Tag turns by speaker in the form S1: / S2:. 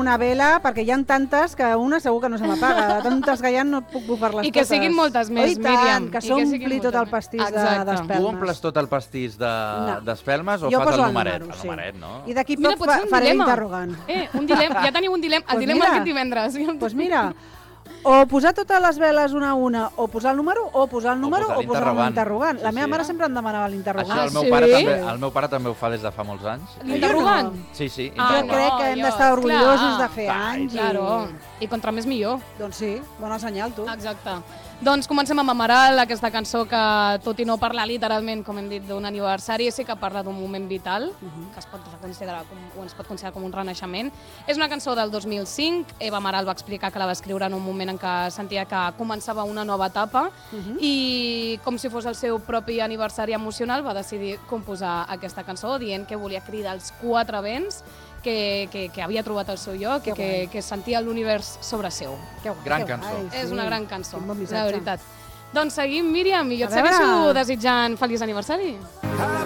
S1: una vela, perquè hi ha tantes que una segur que no se m'apaga. De tantes que hi ha no puc bufar-les totes.
S2: I que siguin moltes més, Míriam.
S1: Que s'ompli tot el pastís d'espelmes.
S3: Tu omples tot el pastís d'espelmes o fas el numeret? El numeret, no?
S1: I d'aquí poc faré l'interrogant.
S2: Un dilema. Ja teniu un dilema. El dilema aquest divendres.
S1: Doncs mira, o posar totes les veles una a una, o posar el número, o posar el número, o posar l'interrogant. La meva mare sempre em demanava l'interrogant.
S3: Això el meu pare també ho fa des de fa molts anys.
S2: L'interrogant?
S3: Sí, sí.
S1: Jo crec que hem d'estar orgullosos de fer anys.
S2: I contra més millor.
S1: Doncs sí, bona senyal, tu.
S2: Exacte. Doncs comencem amb Amaral, aquesta cançó que, tot i no parlar literalment, com hem dit, d'un aniversari, sí que parla d'un moment vital, que es pot considerar com un renaixement. És una cançó del 2005, Eva Amaral va explicar que la va escriure en un moment en què sentia que començava una nova etapa i, com si fos el seu propi aniversari emocional, va decidir composar aquesta cançó, dient que volia cridar els quatre vents, que havia trobat el seu lloc, que sentia l'univers sobre seu.
S3: Gran cançó.
S2: És una gran cançó, la veritat. Doncs seguim, Míriam, i jo et segueixo desitjant feliç aniversari.